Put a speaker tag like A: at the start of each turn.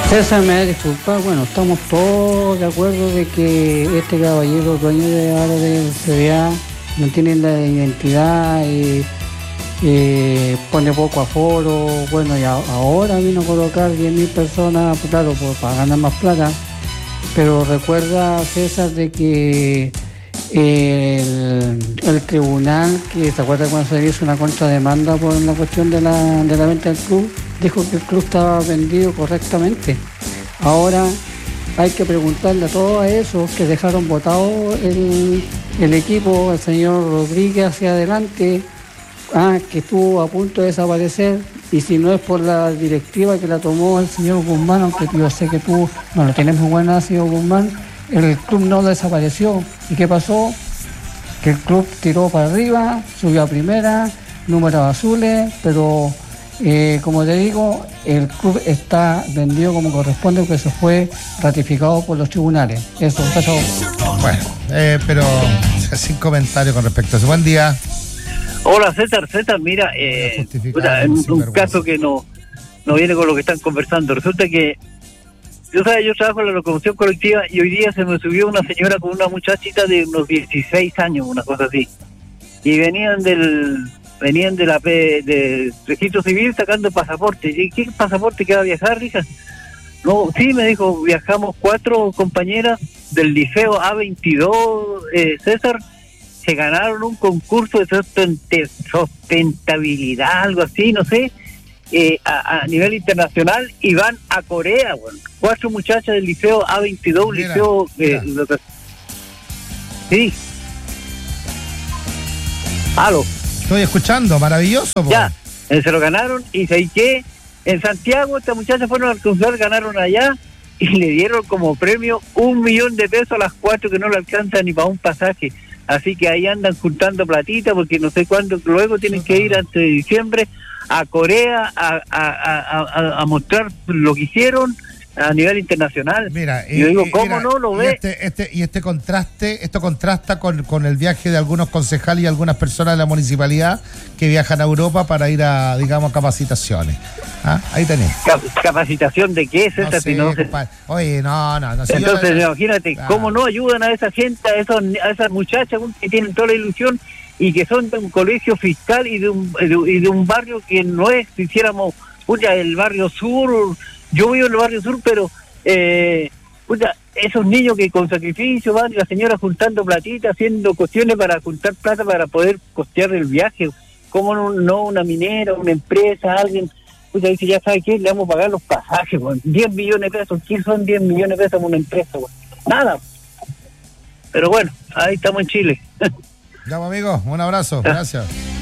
A: César, me da disculpar, bueno, estamos todos de acuerdo de que este caballero, dueño de ahora del CDA, no tiene la identidad y pone poco aforo, bueno, y ahora vino a colocar 10.000 personas, pues claro, para ganar más plata, pero recuerda, César, de que el tribunal, que se acuerda cuando se hizo una contrademanda por la cuestión de la venta del club, dijo que el club estaba vendido correctamente. Ahora hay que preguntarle a todos esos que dejaron votado el equipo, el señor Rodríguez hacia adelante, que estuvo a punto de desaparecer, y si no es por la directiva que la tomó el señor Guzmán, aunque yo sé que tú no lo tienes muy buena, señor Guzmán, el club no desapareció. ¿Y qué pasó? Que el club tiró para arriba, subió a primera, números azules, pero como te digo, el club está vendido como corresponde, porque eso fue ratificado por los tribunales. Eso.
B: Bueno, pero sin comentario con respecto a eso. Buen día.
C: Hola, César, mira, en un caso que no viene con lo que están conversando. Resulta que yo trabajo en la locomoción colectiva y hoy día se me subió una señora con una muchachita de unos 16 años, una cosa así. Y venían del registro civil sacando pasaporte. ¿Y qué pasaporte que va a viajar, hija? No, sí, me dijo, viajamos 4 compañeras del liceo A22, César, se ganaron un concurso de sustentabilidad, algo así, no sé, a nivel internacional, y van a Corea, bueno. 4 muchachas del liceo A22, un liceo... sí. Aló.
B: Estoy escuchando, maravilloso.
C: Ya, se lo ganaron, y sé que en Santiago estas muchachas fueron al consular, ganaron allá, y le dieron como premio $1.000.000 a las 4 que no le alcanzan ni para un pasaje. Así que ahí andan juntando platita, porque no sé cuándo, luego tienen que ir antes de diciembre a Corea a mostrar lo que hicieron a nivel internacional.
B: Mira,
C: yo digo, ¿cómo no lo ve?
B: Esto contrasta con el viaje de algunos concejales y algunas personas de la municipalidad que viajan a Europa para ir a, digamos, capacitaciones. Ahí tenés.
C: ¿Capacitación de qué es esa?
B: No sé, oye, no.
C: Entonces, imagínate, ¿cómo no ayudan a esa gente, a esas muchachas que tienen toda la ilusión y que son de un colegio fiscal y de un barrio que no es, si hiciéramos, el barrio sur? Yo vivo en el barrio sur, pero esos niños que con sacrificio van, y la señora juntando platita, haciendo cuestiones para juntar plata para poder costear el viaje. ¿Cómo no una minera, una empresa, alguien? Dice, ya sabe qué, le vamos a pagar los pasajes, 10 millones de pesos. ¿Qué son 10 millones de pesos para una empresa? Nada. Pero bueno, ahí estamos en Chile.
B: Ya, amigo, un abrazo, gracias.